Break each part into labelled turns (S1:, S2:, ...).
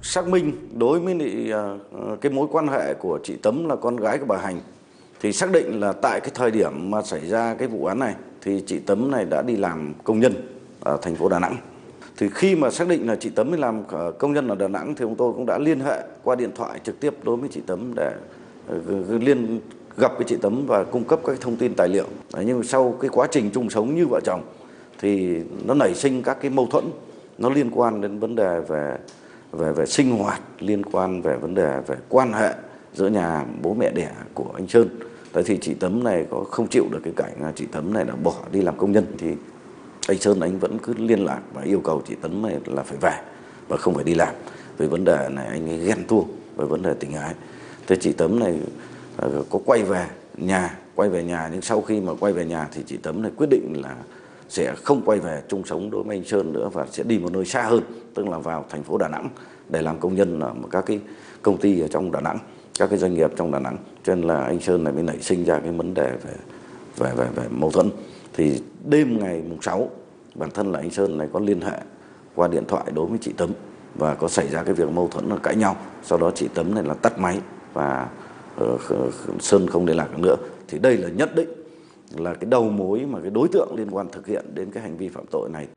S1: xác minh đối với cái mối quan hệ của chị Tấm là con gái của bà Hành, thì xác định là tại cái thời điểm mà xảy ra cái vụ án này thì chị Tấm này đã đi làm công nhân ở thành phố Đà Nẵng. Thì khi mà xác định là chị Tấm đi làm công nhân ở Đà Nẵng thì chúng tôi cũng đã liên hệ qua điện thoại trực tiếp đối với chị Tấm để gặp với chị Tấm và cung cấp các thông tin tài liệu. Nhưng sau cái quá trình chung sống như vợ chồng thì nó nảy sinh các cái mâu thuẫn, nó liên quan đến vấn đề về sinh hoạt, liên quan về vấn đề về quan hệ giữa nhà bố mẹ đẻ của anh Sơn. Tại thì chị Tấm này có không chịu được cái cảnh chị Tấm này là bỏ đi làm công nhân, thì anh Sơn anh vẫn cứ liên lạc và yêu cầu chị Tấm này là phải về và không phải đi làm. Về vấn đề này anh ấy ghen tuông về vấn đề tình ái. Thế chị Tấm này có quay về nhà, nhưng sau khi mà quay về nhà thì chị Tấm này quyết định là sẽ không quay về chung sống đối với anh Sơn nữa và sẽ đi một nơi xa hơn, tức là vào thành phố Đà Nẵng để làm công nhân ở các cái công ty ở trong Đà Nẵng, các cái doanh nghiệp trong Đà Nẵng. Cho nên là anh Sơn này mới nảy sinh ra cái vấn đề về mâu thuẫn. Thì đêm ngày mùng 6, bản thân là anh Sơn này có liên hệ qua điện thoại đối với chị Tấm và có xảy ra cái việc mâu thuẫn là cãi nhau. Sau đó chị Tấm này là tắt máy và Sơn không liên lạc nữa. Thì đây là nhất định là cái đầu mối mà cái đối tượng liên quan thực hiện đến cái hành vi phạm tội này.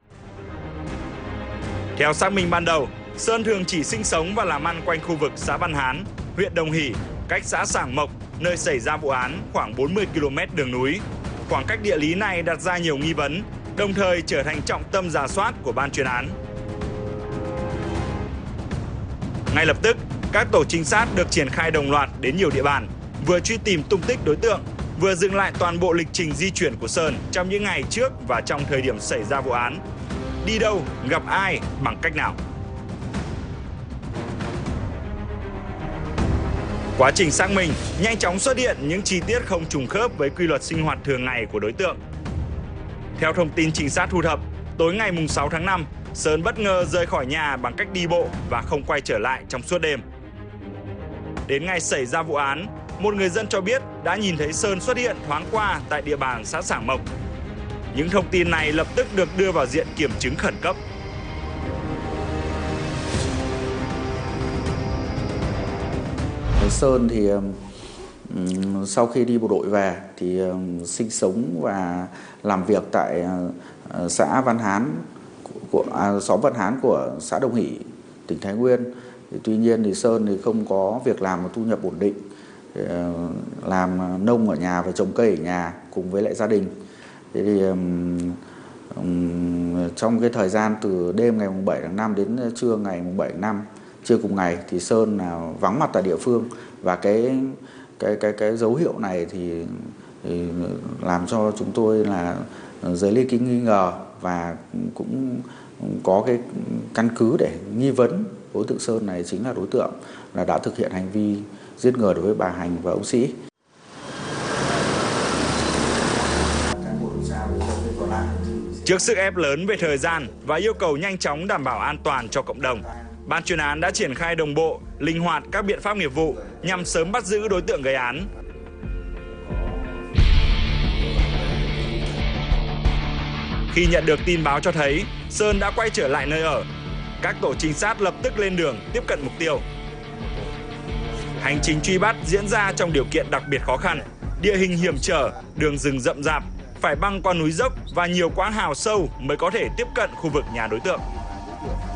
S2: Theo xác minh ban đầu, Sơn thường chỉ sinh sống và làm ăn quanh khu vực xã Văn Hán, huyện Đồng Hỷ, cách xã Sảng Mộc, nơi xảy ra vụ án, khoảng 40 km đường núi. Khoảng cách địa lý này đặt ra nhiều nghi vấn, đồng thời trở thành trọng tâm rà soát của ban chuyên án. Ngay lập tức, các tổ trinh sát được triển khai đồng loạt đến nhiều địa bàn, vừa truy tìm tung tích đối tượng, vừa dựng lại toàn bộ lịch trình di chuyển của Sơn trong những ngày trước và trong thời điểm xảy ra vụ án. Đi đâu, gặp ai, bằng cách nào. Quá trình xác minh nhanh chóng xuất hiện những chi tiết không trùng khớp với quy luật sinh hoạt thường ngày của đối tượng. Theo thông tin trinh sát thu thập, tối ngày 6 tháng 5, Sơn bất ngờ rời khỏi nhà bằng cách đi bộ và không quay trở lại trong suốt đêm. Đến ngày xảy ra vụ án, một người dân cho biết đã nhìn thấy Sơn xuất hiện thoáng qua tại địa bàn xã Sảng Mộc. Những thông tin này lập tức được đưa vào diện kiểm chứng khẩn cấp.
S3: Sơn thì sau khi đi bộ đội về thì sinh sống và làm việc tại xã Văn Hán xóm Văn Hán của xã Đồng Hỷ, tỉnh Thái Nguyên. Tuy nhiên thì Sơn thì không có việc làm và thu nhập ổn định, làm nông ở nhà và trồng cây ở nhà cùng với lại gia đình. Thế thì trong cái thời gian từ đêm ngày 7 tháng 5 đến trưa ngày 7 tháng 5, trưa cùng ngày thì Sơn vắng mặt tại địa phương, và cái dấu hiệu này thì làm cho chúng tôi là dấy lên cái nghi ngờ và cũng có cái căn cứ để nghi vấn đối tượng Sơn này chính là đối tượng là đã thực hiện hành vi giết người đối với bà Hành và ông Sĩ.
S2: Trước sức ép lớn về thời gian và yêu cầu nhanh chóng đảm bảo an toàn cho cộng đồng, ban chuyên án đã triển khai đồng bộ, linh hoạt các biện pháp nghiệp vụ nhằm sớm bắt giữ đối tượng gây án. Khi nhận được tin báo cho thấy Sơn đã quay trở lại nơi ở, các tổ trinh sát lập tức lên đường tiếp cận mục tiêu. Hành trình truy bắt diễn ra trong điều kiện đặc biệt khó khăn, địa hình hiểm trở, đường rừng rậm rạp, phải băng qua núi dốc và nhiều quãng hào sâu mới có thể tiếp cận khu vực nhà đối tượng.